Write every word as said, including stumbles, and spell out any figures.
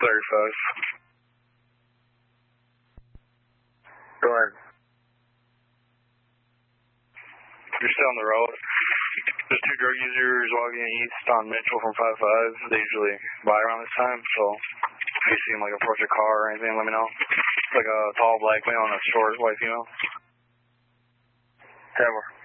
thirty-five. Go ahead. You're still on the road. There's two drug users walking east on Mitchell from five five. They usually buy around this time, so if you see them like approach a car or anything, let me know. It's like a tall black male and a short white female. Hammer.